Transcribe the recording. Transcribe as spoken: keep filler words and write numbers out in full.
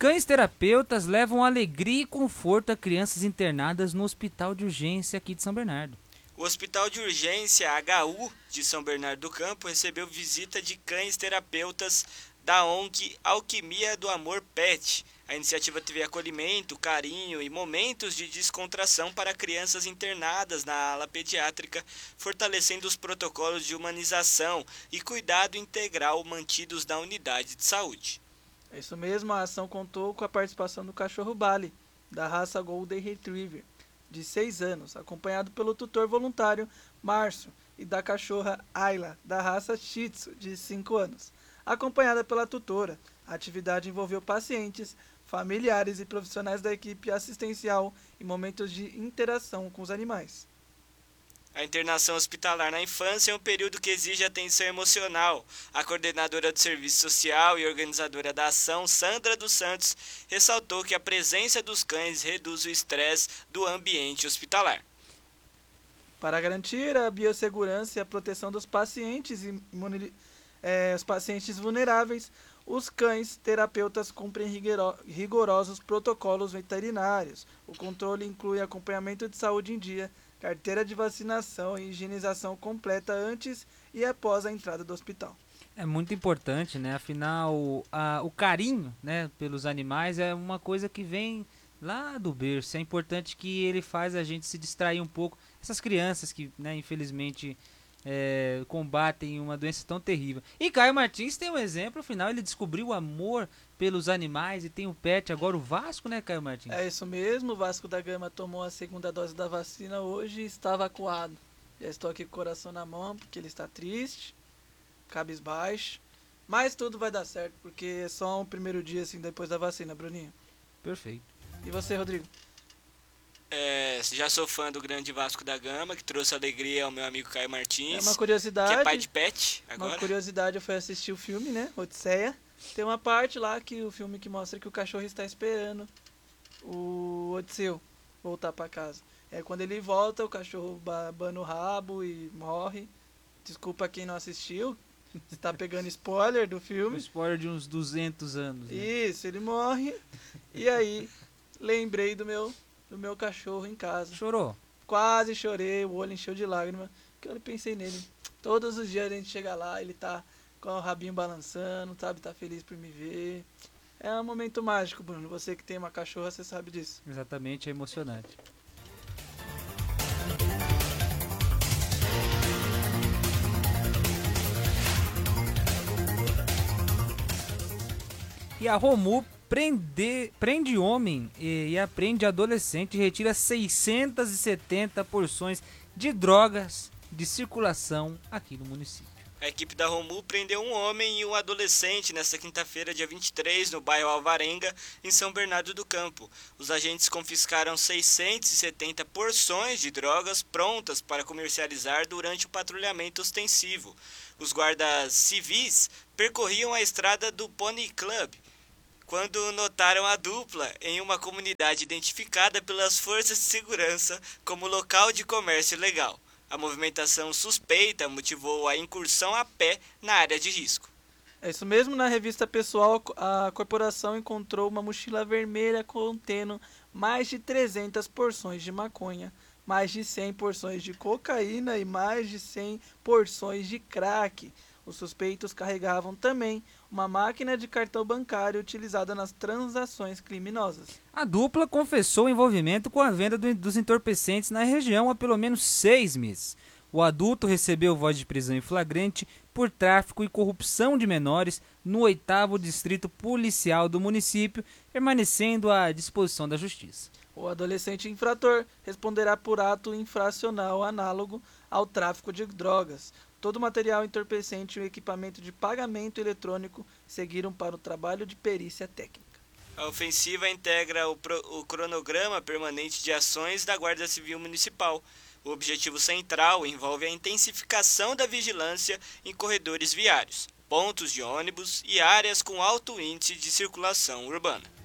Cães terapeutas levam alegria e conforto a crianças internadas no Hospital de Urgência aqui de São Bernardo. O Hospital de Urgência H U de São Bernardo do Campo recebeu visita de cães terapeutas da O N G Alquimia do Amor Pet. A iniciativa teve acolhimento, carinho e momentos de descontração para crianças internadas na ala pediátrica, fortalecendo os protocolos de humanização e cuidado integral mantidos na unidade de saúde. É isso mesmo, a ação contou com a participação do cachorro Bali, da raça Golden Retriever, de seis anos, acompanhado pelo tutor voluntário Márcio e da cachorra Ayla, da raça Shih Tzu, de cinco anos, acompanhada pela tutora. A atividade envolveu pacientes, familiares e profissionais da equipe assistencial em momentos de interação com os animais. A internação hospitalar na infância é um período que exige atenção emocional. A coordenadora do Serviço Social e organizadora da ação, Sandra dos Santos, ressaltou que a presença dos cães reduz o estresse do ambiente hospitalar. Para garantir a biossegurança e a proteção dos pacientes, imunili- eh, os pacientes vulneráveis, os cães terapeutas cumprem rigoro- rigorosos protocolos veterinários. O controle inclui acompanhamento de saúde em dia, carteira de vacinação e higienização completa antes e após a entrada do hospital. É muito importante, né? Afinal, a, o carinho, né, pelos animais é uma coisa que vem lá do berço. É importante que ele faz a gente se distrair um pouco. Essas crianças que, né, infelizmente, é, combatem uma doença tão terrível. E Caio Martins tem um exemplo, afinal, ele descobriu o amor pelos animais e tem o pet agora, o Vasco, né, Caio Martins? É isso mesmo, o Vasco da Gama tomou a segunda dose da vacina hoje e estava acuado. Já estou aqui com o coração na mão porque ele está triste, cabisbaixo, mas tudo vai dar certo porque é só um primeiro dia assim depois da vacina, Bruninho. Perfeito. E você, Rodrigo? É, já sou fã do grande Vasco da Gama, que trouxe alegria ao meu amigo Caio É Martins, uma que curiosidade. é pai de pet Uma agora. curiosidade, eu fui assistir o filme, né? Odisseia. Tem uma parte lá que o filme que mostra que o cachorro está esperando o Odisseu voltar para casa. É quando ele volta, o cachorro babando o rabo e morre. Desculpa quem não assistiu. Você tá pegando spoiler do Um filme. spoiler de uns duzentos anos. Né? Isso, ele morre. E aí, lembrei do meu, do meu cachorro em casa. Chorou? Quase chorei, o olho encheu de lágrima. Que eu pensei nele. Todos os dias a gente chega lá, ele tá com o rabinho balançando, sabe? Tá feliz por me ver. É um momento mágico, Bruno. Você que tem uma cachorra, você sabe disso. Exatamente, é emocionante. E a Romu prende, prende homem e, e aprende adolescente e retira seiscentas e setenta porções de drogas de circulação aqui no município. A equipe da Romu prendeu um homem e um adolescente nesta quinta-feira, dia vinte e três, no bairro Alvarenga, em São Bernardo do Campo. Os agentes confiscaram seiscentas e setenta porções de drogas prontas para comercializar durante o patrulhamento ostensivo. Os guardas civis percorriam a estrada do Pony Club quando notaram a dupla em uma comunidade identificada pelas forças de segurança como local de comércio ilegal. A movimentação suspeita motivou a incursão a pé na área de risco. É isso mesmo, na revista pessoal, a corporação encontrou uma mochila vermelha contendo mais de trezentas porções de maconha, mais de cem porções de cocaína e mais de cem porções de crack. Os suspeitos carregavam também uma máquina de cartão bancário utilizada nas transações criminosas. A dupla confessou envolvimento com a venda do, dos entorpecentes na região há pelo menos seis meses. O adulto recebeu voz de prisão em flagrante por tráfico e corrupção de menores no oitavo Distrito Policial do município, permanecendo à disposição da Justiça. O adolescente infrator responderá por ato infracional análogo ao tráfico de drogas. Todo o material entorpecente e o equipamento de pagamento eletrônico seguiram para o trabalho de perícia técnica. A ofensiva integra o, pro, o cronograma permanente de ações da Guarda Civil Municipal. O objetivo central envolve a intensificação da vigilância em corredores viários, pontos de ônibus e áreas com alto índice de circulação urbana.